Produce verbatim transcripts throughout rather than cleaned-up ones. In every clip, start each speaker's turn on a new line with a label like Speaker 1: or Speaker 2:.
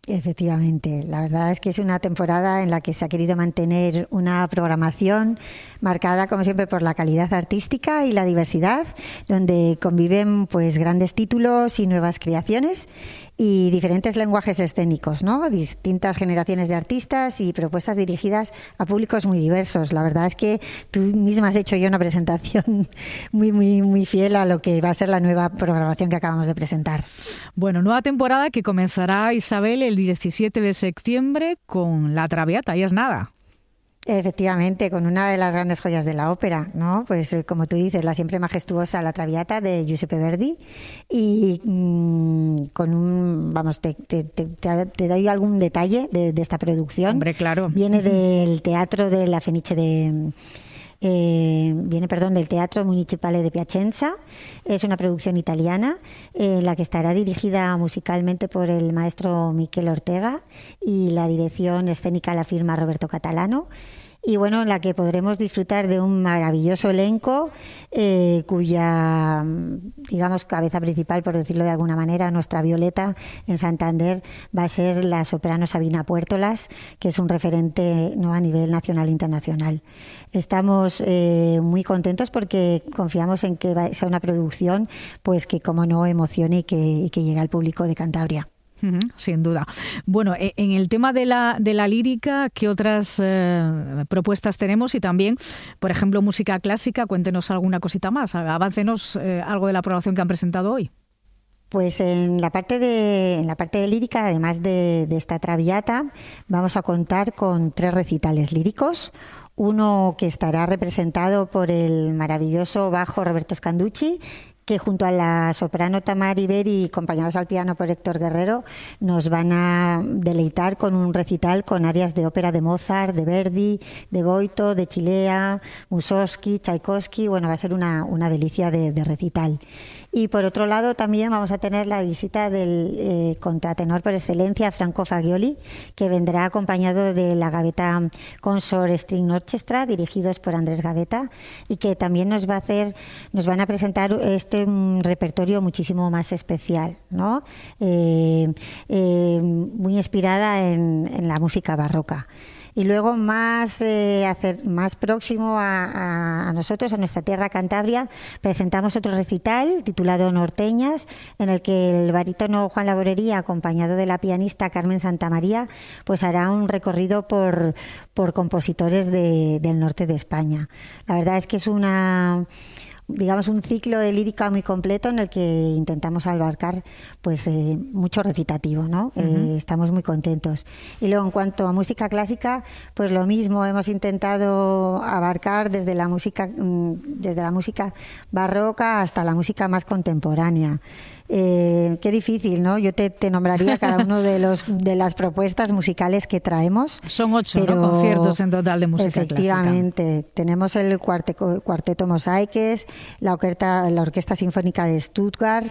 Speaker 1: Efectivamente, la verdad es que es una temporada en la que se ha querido mantener una programación marcada, como siempre, por la calidad artística y la diversidad, donde conviven pues grandes títulos y nuevas creaciones y diferentes lenguajes escénicos, ¿no? Distintas generaciones de artistas y propuestas dirigidas a públicos muy diversos. La verdad es que tú misma has hecho ya una presentación muy, muy, muy fiel a lo que va a ser la nueva programación que acabamos de presentar.
Speaker 2: Bueno, nueva temporada que comenzará, Isabel, el diecisiete de septiembre con La Traviata, y es nada.
Speaker 1: Efectivamente, con una de las grandes joyas de la ópera, ¿no? Pues como tú dices, la siempre majestuosa La Traviata de Giuseppe Verdi, y mmm, con un, vamos, te, te, te, te doy algún detalle de, de esta producción.
Speaker 2: Hombre, claro.
Speaker 1: Viene del Teatro de la Fenice de... Eh, viene, perdón, del Teatro Municipale de Piacenza. Es una producción italiana en eh, la que estará dirigida musicalmente por el maestro Miquel Ortega y la dirección escénica la firma Roberto Catalano. Y bueno, en la que podremos disfrutar de un maravilloso elenco eh, cuya, digamos, cabeza principal, por decirlo de alguna manera, nuestra Violeta en Santander, va a ser la soprano Sabina Puertolas, que es un referente, ¿no?, a nivel nacional e internacional. Estamos eh, muy contentos porque confiamos en que va a ser una producción pues que, como no, emocione y que, y que llegue al público de Cantabria.
Speaker 2: Uh-huh, sin duda. Bueno, en el tema de la, de la lírica, ¿qué otras eh, propuestas tenemos? Y también, por ejemplo, música clásica, cuéntenos alguna cosita más, aváncenos eh, algo de la programación que han presentado hoy.
Speaker 1: Pues en la parte de, en la parte de lírica, además de, de esta Traviata, vamos a contar con tres recitales líricos. Uno que estará representado por el maravilloso bajo Roberto Scanducci, que junto a la soprano Tamara Iberi, acompañados al piano por Héctor Guerrero, nos van a deleitar con un recital con arias de ópera de Mozart, de Verdi, de Boito, de Chilea, Mussorgsky, Tchaikovsky. Bueno, va a ser una, una delicia de, de recital. Y por otro lado también vamos a tener la visita del eh, contratenor por excelencia, Franco Fagioli, que vendrá acompañado de la Gavetta Consort String Orchestra, dirigidos por Andrés Gavetta, y que también nos va a hacer, nos van a presentar este un repertorio muchísimo más especial, ¿no? Eh, eh, muy inspirada en, en la música barroca. Y luego más, eh, hacer, más próximo a, a, a nosotros, a nuestra tierra Cantabria, presentamos otro recital titulado Norteñas, en el que el barítono Juan Laborería, acompañado de la pianista Carmen Santamaría, pues hará un recorrido por, por compositores de, del norte de España. La verdad es que es una... digamos, un ciclo de lírica muy completo en el que intentamos abarcar pues eh, mucho recitativo, ¿no? Uh-huh. Eh, estamos muy contentos. Y luego, en cuanto a música clásica, pues lo mismo, hemos intentado abarcar desde la música desde la música barroca hasta la música más contemporánea. Eh, qué difícil, ¿no? Yo te, te nombraría cada uno de los de las propuestas musicales que traemos.
Speaker 2: Son ocho, pero, ¿no?, conciertos en total de música
Speaker 1: efectivamente,
Speaker 2: clásica.
Speaker 1: Efectivamente. Tenemos el cuarteto, cuarteto Mosaiques, la orquesta, la Orquesta Sinfónica de Stuttgart,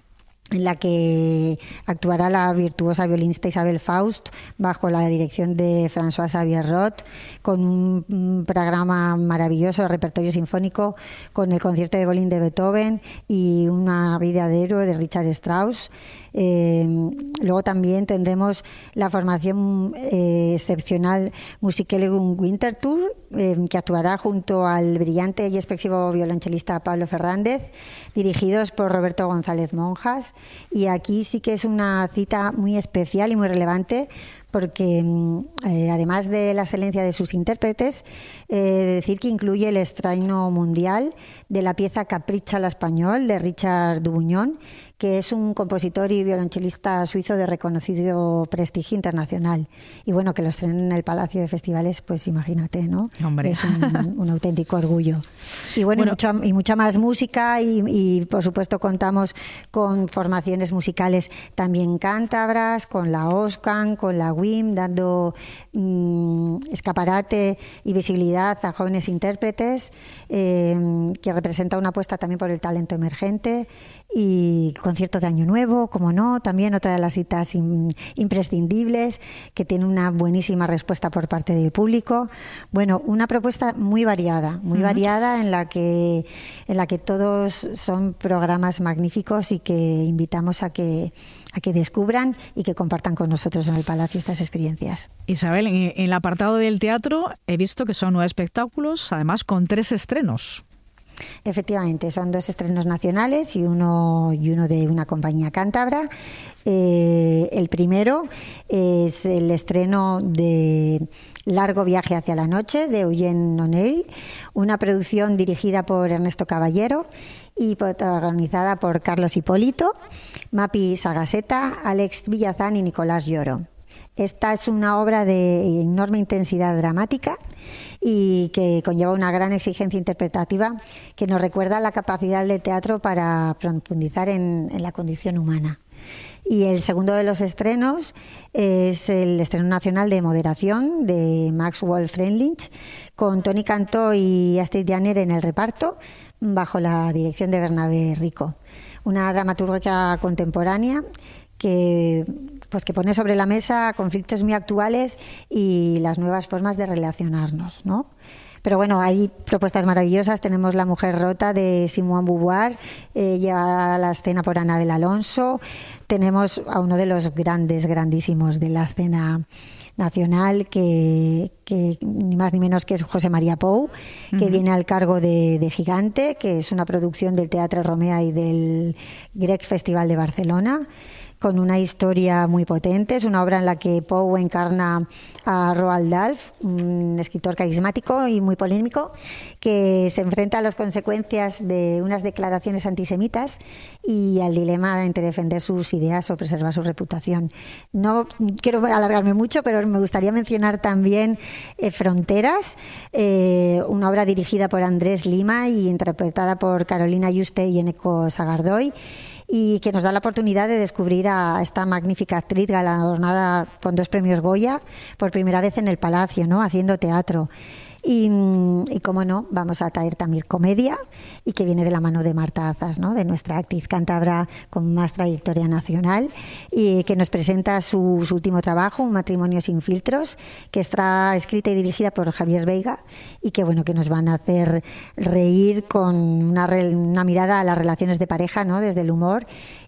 Speaker 1: en la que actuará la virtuosa violinista Isabel Faust bajo la dirección de François Xavier Roth, con un programa maravilloso de repertorio sinfónico, con el concierto de violín de Beethoven y una vida de héroe de Richard Strauss. Eh, luego también tendremos la formación eh, excepcional Musikelegung Winterthur, eh, que actuará junto al brillante y expresivo violonchelista Pablo Fernández, dirigidos por Roberto González Monjas. Y aquí sí que es una cita muy especial y muy relevante, porque eh, además de la excelencia de sus intérpretes, eh, decir que incluye el estreno mundial de la pieza Capricha a l'Espanyol de Richard Dubuñón, que es un compositor y violonchelista suizo de reconocido prestigio internacional. Y bueno, que lo estrenen en el Palacio de Festivales, pues imagínate, ¿no?
Speaker 2: Hombre.
Speaker 1: Es un, un auténtico orgullo. Y bueno, bueno. Y, mucha, y mucha más música y, y por supuesto contamos con formaciones musicales también cántabras, con la OSCAN, con la W I M, dando mmm, escaparate y visibilidad a jóvenes intérpretes, eh, que representa una apuesta también por el talento emergente. Y conciertos de Año Nuevo, como no, también otra de las citas in, imprescindibles, que tiene una buenísima respuesta por parte del público. Bueno, una propuesta muy variada, muy uh-huh. variada, en la que en la que todos son programas magníficos y que invitamos a que a que descubran y que compartan con nosotros en el Palacio estas experiencias.
Speaker 2: Isabel, en, en el apartado del teatro he visto que son nueve espectáculos, además con tres estrenos.
Speaker 1: Efectivamente, son dos estrenos nacionales y uno, y uno de una compañía cántabra. Eh, el primero es el estreno de Largo viaje hacia la noche, de Eugene O'Neill, una producción dirigida por Ernesto Caballero y protagonizada por Carlos Hipólito, Mapi Sagaseta, Alex Villazán y Nicolás Lloro. Esta es una obra de enorme intensidad dramática y que conlleva una gran exigencia interpretativa que nos recuerda la capacidad del teatro para profundizar en, en la condición humana. Y el segundo de los estrenos es el estreno nacional de Moderación de Max Wolf-Freundlich, con Toni Cantó y Astrid Janer en el reparto, bajo la dirección de Bernabé Rico. Una dramaturgia contemporánea que, pues que pone sobre la mesa conflictos muy actuales y las nuevas formas de relacionarnos, ¿no? Pero bueno, hay propuestas maravillosas. Tenemos La mujer rota de Simone Beauvoir, eh, llevada a la escena por Anabel Alonso. Tenemos a uno de los grandes, grandísimos de la escena nacional, que, que ni más ni menos que es José María Pou, que uh-huh. viene al cargo de, de Gigante, que es una producción del Teatre Romea y del Grec Festival de Barcelona, con una historia muy potente. Es una obra en la que Pou encarna a Roald Dahl, un escritor carismático y muy polémico, que se enfrenta a las consecuencias de unas declaraciones antisemitas y al dilema entre defender sus ideas o preservar su reputación. No quiero alargarme mucho, pero me gustaría mencionar también eh, Fronteras, eh, una obra dirigida por Andrés Lima y interpretada por Carolina Yuste y Eneko Sagardoy, y que nos da la oportunidad de descubrir a esta magnífica actriz galardonada con dos premios Goya por primera vez en el Palacio, ¿no?, haciendo teatro. Y, y como no, vamos a traer también comedia, y que viene de la mano de Marta Azas, ¿no?, de nuestra actriz cántabra con más trayectoria nacional, y que nos presenta su, su último trabajo, Un matrimonio sin filtros, que está escrita y dirigida por Javier Veiga, y que bueno, que nos van a hacer reír con una, una mirada a las relaciones de pareja, ¿no?, desde el humor,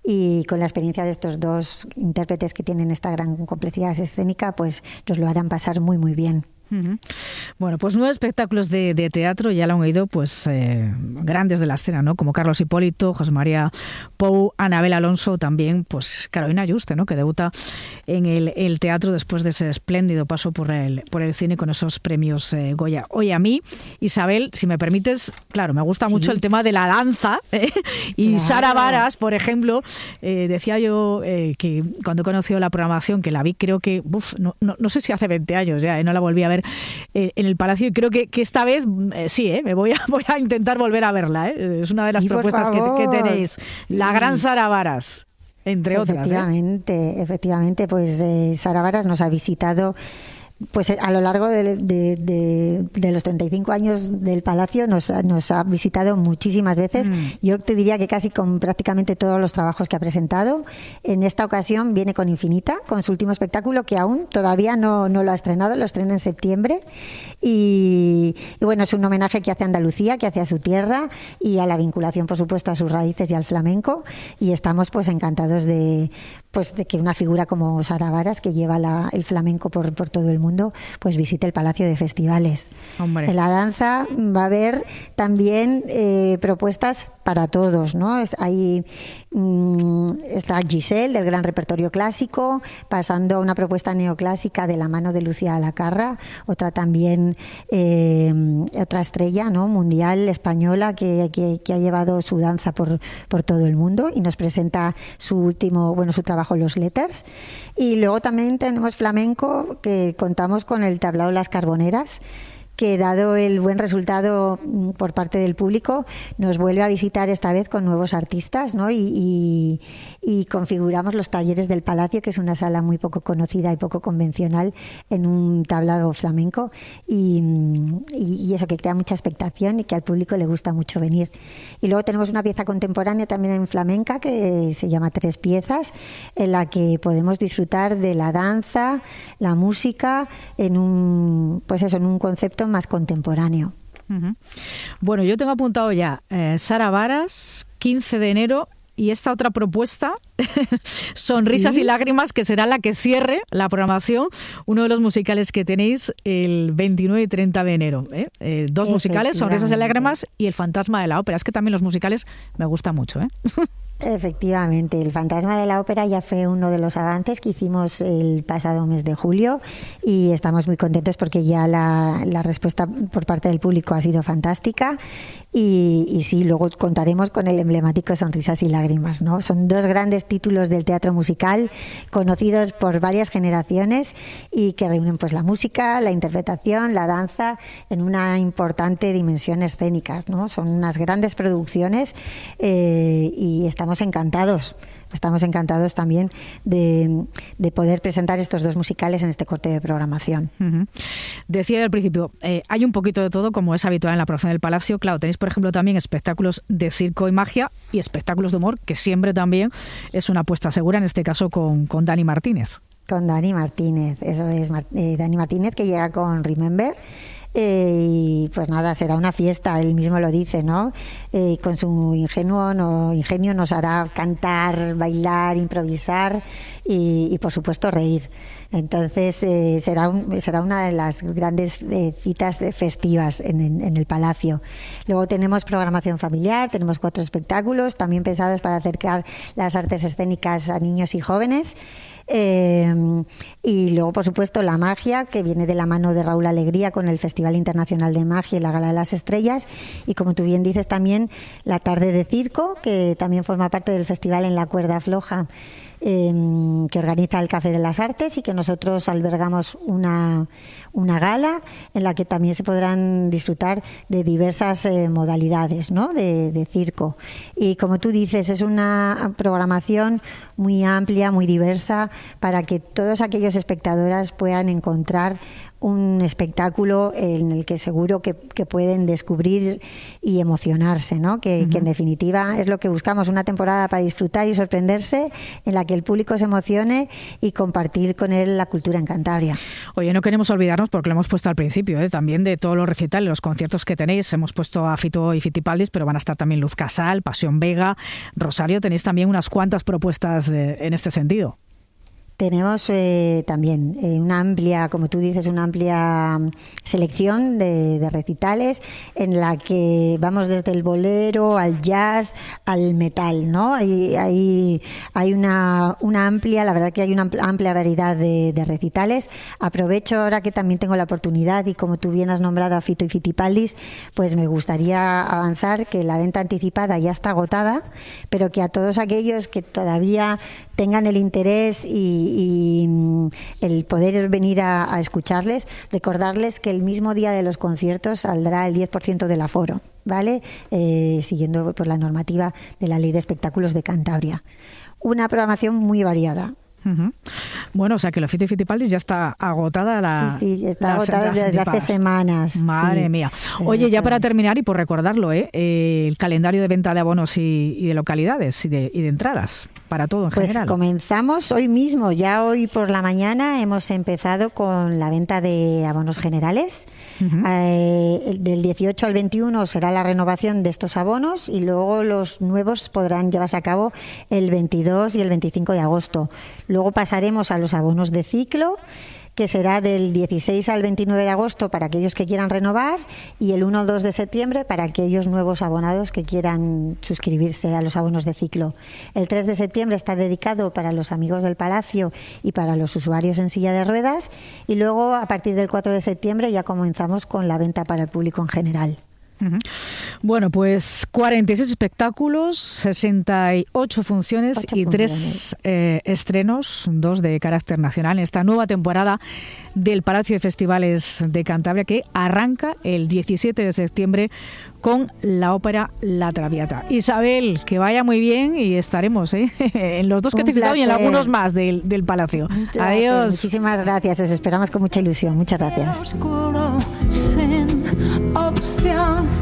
Speaker 1: y con la experiencia de estos dos intérpretes que tienen esta gran complejidad escénica, pues nos lo harán pasar muy muy bien.
Speaker 2: Uh-huh. Bueno, pues nueve espectáculos de, de teatro, ya lo han oído, pues eh, grandes de la escena, ¿no? Como Carlos Hipólito, José María Pou, Anabel Alonso, también pues Carolina Yuste, ¿no?, que debuta en el, el teatro después de ese espléndido paso por el, por el cine con esos premios eh, Goya. Oye, a mí, Isabel, si me permites, claro, me gusta sí. mucho el tema de la danza, ¿eh? Y claro. Sara Varas, por ejemplo, eh, decía yo eh, que cuando conoció la programación, que la vi, creo que, uf, no, no, no sé si hace veinte años ya, ¿eh? No la volví a ver en el Palacio, y creo que, que esta vez eh, sí, eh, me voy a, voy a intentar volver a verla. Eh. Es una de las sí, propuestas que, que tenéis. Sí. La gran Sara Varas, entre otras.
Speaker 1: Efectivamente,
Speaker 2: ¿eh?
Speaker 1: efectivamente, pues eh, Sara Varas nos ha visitado pues a lo largo de, de, de, de los treinta y cinco años del Palacio, nos, nos ha visitado muchísimas veces. Mm. Yo te diría que casi con prácticamente todos los trabajos que ha presentado. En esta ocasión viene con Infinita, con su último espectáculo, que aún todavía no, no lo ha estrenado, lo estrena en septiembre. Y, y bueno, es un homenaje que hace a Andalucía, que hace a su tierra, y a la vinculación, por supuesto, a sus raíces y al flamenco. Y estamos pues encantados de, pues, de que una figura como Sara Varas, que lleva la, el flamenco por, por todo el mundo, pues visite el Palacio de Festivales. Hombre. En la danza va a haber también eh, propuestas para todos, ¿no? Es, hay mmm, está Giselle, del gran repertorio clásico, pasando a una propuesta neoclásica de la mano de Lucía Alacarra, otra también eh, otra estrella, ¿no?, mundial, española, que, que, que ha llevado su danza por, por todo el mundo, y nos presenta su último, bueno, su trabajo Los Letters. Y luego también tenemos flamenco, que contamos con el tablao Las Carboneras, que dado el buen resultado por parte del público, nos vuelve a visitar esta vez con nuevos artistas, ¿no? Y, y, y configuramos los talleres del Palacio, que es una sala muy poco conocida y poco convencional, en un tablado flamenco, y, y, y eso, que crea mucha expectación y que al público le gusta mucho venir. Y luego tenemos una pieza contemporánea también en flamenca, que se llama Tres Piezas, en la que podemos disfrutar de la danza, la música, en un, pues eso, en un concepto más contemporáneo.
Speaker 2: Uh-huh. Bueno, yo tengo apuntado ya eh, Sara Varas, quince de enero y esta otra propuesta, Sonrisas ¿Sí? y Lágrimas, que será la que cierre la programación, uno de los musicales que tenéis el veintinueve y treinta de enero. ¿eh? Eh, dos musicales, Sonrisas y Lágrimas y El Fantasma de la Ópera. Es que también los musicales me gustan mucho, ¿eh?
Speaker 1: Efectivamente, El Fantasma de la Ópera ya fue uno de los avances que hicimos el pasado mes de julio y estamos muy contentos porque ya la, la respuesta por parte del público ha sido fantástica y, y sí, luego contaremos con el emblemático Sonrisas y Lágrimas, ¿no? Son dos grandes títulos del teatro musical conocidos por varias generaciones y que reúnen pues la música, la interpretación, la danza en una importante dimensión escénica, ¿no? Son unas grandes producciones eh, y estamos encantados, estamos encantados también de, de poder presentar estos dos musicales en este corte de programación.
Speaker 2: Uh-huh. Decía al principio, eh, hay un poquito de todo, como es habitual en la producción del Palacio. Claro, tenéis, por ejemplo, también espectáculos de circo y magia y espectáculos de humor, que siempre también es una apuesta segura, en este caso con, con Dani Martínez.
Speaker 1: Con Dani Martínez, eso es, eh, Dani Martínez, que llega con Remember. Eh, y pues nada, será una fiesta, él mismo lo dice, ¿no? Eh, con su ingenuo no, ingenio nos hará cantar, bailar, improvisar y, y por supuesto reír. Entonces eh, será, un, será una de las grandes eh, citas festivas en, en, en el Palacio. Luego tenemos programación familiar, tenemos cuatro espectáculos, también pensados para acercar las artes escénicas a niños y jóvenes. Eh, y luego, por supuesto, la magia, que viene de la mano de Raúl Alegría con el Festival Internacional de Magia y la Gala de las Estrellas. Y como tú bien dices, también la tarde de circo, que también forma parte del festival en la cuerda floja, eh, que organiza el Café de las Artes y que nosotros albergamos una, una gala en la que también se podrán disfrutar de diversas eh, modalidades, ¿no? de, de circo. Y como tú dices, es una programación muy amplia, muy diversa, para que todos aquellos espectadores puedan encontrar un espectáculo en el que seguro que, que pueden descubrir y emocionarse, ¿no? Que, uh-huh. que en definitiva es lo que buscamos, una temporada para disfrutar y sorprenderse, en la que el público se emocione y compartir con él la cultura en Cantabria.
Speaker 2: Oye, no queremos olvidarnos, porque lo hemos puesto al principio, ¿eh? también de todos los recitales, los conciertos que tenéis. Hemos puesto a Fito y Fitipaldis, pero van a estar también Luz Casal, Pasión Vega, Rosario. Tenéis también unas cuantas propuestas eh, en este sentido.
Speaker 1: Tenemos eh, también eh, una amplia, como tú dices, una amplia selección de, de recitales en la que vamos desde el bolero al jazz al metal, ¿no? Hay, hay, hay una, una amplia, la verdad que hay una amplia variedad de, de recitales. Aprovecho ahora que también tengo la oportunidad y como tú bien has nombrado a Fito y Fitipaldis, pues me gustaría avanzar que la venta anticipada ya está agotada, pero que a todos aquellos que todavía tengan el interés y y el poder venir a, a escucharles, recordarles que el mismo día de los conciertos saldrá el diez por ciento del aforo, ¿vale? Eh, siguiendo por la normativa de la Ley de Espectáculos de Cantabria. Una programación muy variada.
Speaker 2: Uh-huh. Bueno, o sea que la Fito y Fitipaldis ya está agotada la
Speaker 1: Sí, sí, está agotada desde anticipadas. Hace semanas.
Speaker 2: Madre
Speaker 1: sí.
Speaker 2: mía. Oye, ya para terminar y por recordarlo, ¿eh? Eh, el calendario de venta de abonos y, y de localidades y de, y de entradas para todo en
Speaker 1: pues
Speaker 2: general.
Speaker 1: Pues comenzamos hoy mismo, ya hoy por la mañana hemos empezado con la venta de abonos generales. Uh-huh. Eh, del dieciocho al veintiuno será la renovación de estos abonos y luego los nuevos podrán llevarse a cabo el veintidós y el veinticinco de agosto. Luego pasaremos a los abonos de ciclo, que será del dieciséis al veintinueve de agosto para aquellos que quieran renovar y el uno al dos de septiembre para aquellos nuevos abonados que quieran suscribirse a los abonos de ciclo. El tres de septiembre está dedicado para los amigos del Palacio y para los usuarios en silla de ruedas y luego a partir del cuatro de septiembre ya comenzamos con la venta para el público en general.
Speaker 2: Uh-huh. Bueno, pues cuarenta y seis espectáculos, sesenta y ocho funciones
Speaker 1: Ocho
Speaker 2: y
Speaker 1: funciones.
Speaker 2: tres eh, estrenos, dos de carácter nacional en esta nueva temporada del Palacio de Festivales de Cantabria, que arranca el diecisiete de septiembre con la ópera La Traviata. Isabel, que vaya muy bien y estaremos ¿eh? en los dos que te he citado y en algunos más del, del Palacio. Adiós.
Speaker 1: Muchísimas gracias, os esperamos con mucha ilusión. Muchas gracias.
Speaker 3: Oscuro, sin opción.